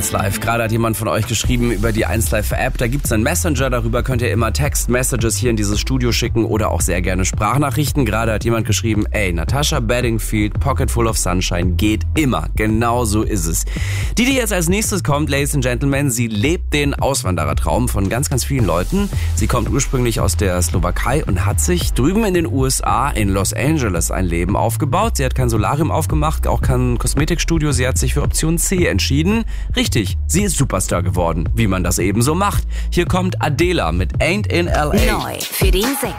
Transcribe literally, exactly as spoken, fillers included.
eins Live. Gerade hat jemand von euch geschrieben über die eins Live App. Da gibt's einen Messenger, darüber könnt ihr immer Text-Messages hier in dieses Studio schicken oder auch sehr gerne Sprachnachrichten. Gerade hat jemand geschrieben, ey, Natasha Bedingfield, Pocket Full of Sunshine geht immer. Genau so ist es. Die, die jetzt als nächstes kommt, Ladies and Gentlemen, sie lebt den Auswanderertraum von ganz, ganz vielen Leuten. Sie kommt ursprünglich aus der Slowakei und hat sich drüben in den U S A, in Los Angeles, ein Leben aufgebaut. Sie hat kein Solarium aufgemacht, auch kein Kosmetikstudio. Sie hat sich für Option C entschieden. Richtig, sie ist Superstar geworden, wie man das eben so macht. Hier kommt Adela mit Ain't in L A. Neu für den Sechsten.